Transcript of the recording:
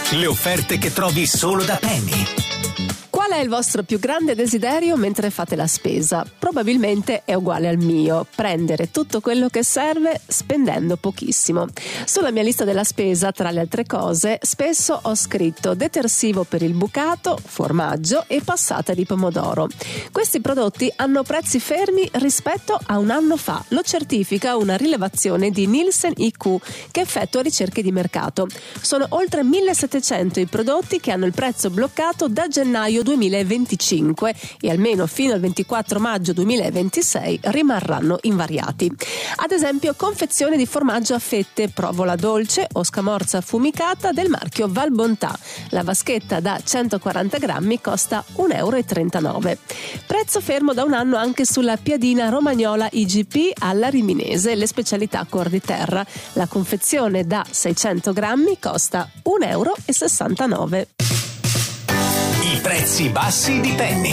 Le offerte che trovi solo da Penny. Qual è il vostro più grande desiderio mentre fate la spesa? Probabilmente è uguale al mio: prendere tutto quello che serve spendendo pochissimo. Sulla mia lista della spesa, tra le altre cose, spesso ho scritto detersivo per il bucato, formaggio e passata di pomodoro. Questi prodotti hanno prezzi fermi rispetto a un anno fa, lo certifica una rilevazione di Nielsen IQ che effettua ricerche di mercato. Sono oltre 1700 i prodotti che hanno il prezzo bloccato da gennaio 2025 e almeno fino al 24 maggio 2026 rimarranno invariati. Ad esempio, confezione di formaggio a fette, provola dolce o scamorza affumicata del marchio Valbontà. La vaschetta da 140 grammi costa 1,39 euro. Prezzo fermo da un anno anche sulla piadina romagnola IGP alla riminese, le specialità Cuor di Terra. La confezione da 600 grammi costa 1,69 euro. I prezzi bassi di Penny.